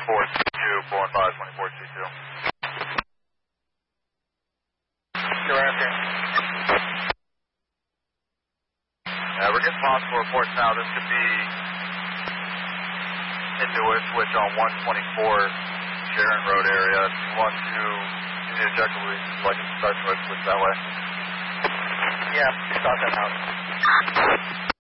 We're getting possible reports now. This could be into a switch on 124 Sharon Road area. If you want to see the objective, like it starts to switch that way. Yeah, start that out.